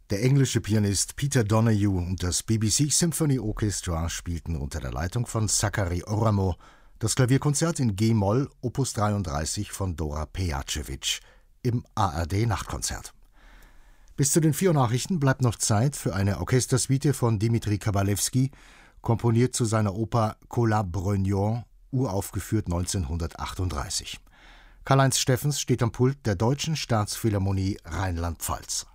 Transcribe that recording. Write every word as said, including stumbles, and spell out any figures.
Der englische Pianist Peter Donoghue und das B B C Symphony Orchestra spielten unter der Leitung von Zachary Oramo das Klavierkonzert in G-Moll Opus dreiunddreißig von Dora Pejacevic im A R D-Nachtkonzert. Bis zu den vier Uhr Nachrichten bleibt noch Zeit für eine Orchestersuite von Dimitri Kabalewski, komponiert zu seiner Oper Colas Brognon, uraufgeführt neunzehnhundertachtunddreißig. Karl-Heinz Steffens steht am Pult der Deutschen Staatsphilharmonie Rheinland-Pfalz.